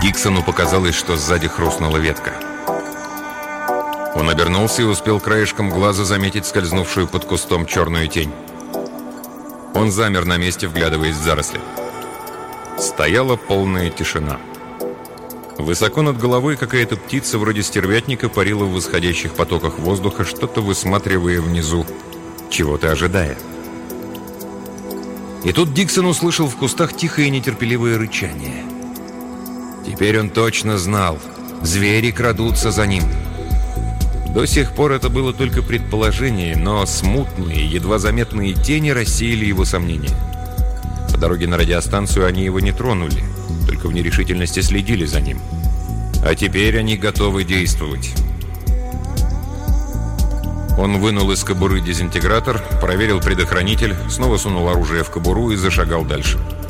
Диксону показалось, что сзади хрустнула ветка. Он обернулся и успел краешком глаза заметить скользнувшую под кустом черную тень. Он замер на месте, вглядываясь в заросли. Стояла полная тишина. Высоко над головой какая-то птица вроде стервятника парила в восходящих потоках воздуха, что-то высматривая внизу, чего-то ожидая. И тут Диксон услышал в кустах тихое и нетерпеливое рычание. Теперь он точно знал, звери крадутся за ним. До сих пор это было только предположение, но смутные, едва заметные тени рассеяли его сомнения. По дороге на радиостанцию они его не тронули, только в нерешительности следили за ним. А теперь они готовы действовать. Он вынул из кобуры дезинтегратор, проверил предохранитель, снова сунул оружие в кобуру и зашагал дальше.